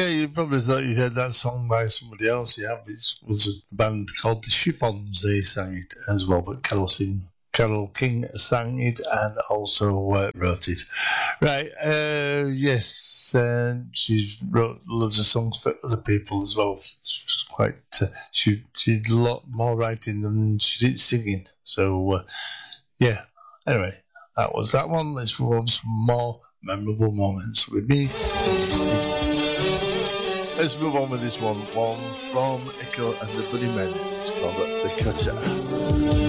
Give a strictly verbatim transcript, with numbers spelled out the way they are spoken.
Yeah, you probably thought you heard that song by somebody else. Yeah, it was a band called the Chiffons. They sang it as well, but Carol, sing, Carol King sang it and also uh, wrote it. Right, uh, yes, uh, she wrote loads of songs for other people as well. She's quite, uh, she, she did a lot more writing than she did singing. So, uh, yeah, anyway, that was that one. Let's move on to some more memorable moments with me. Let's move on with this one. One from Echo and the Bunnymen. It's called The Cutter.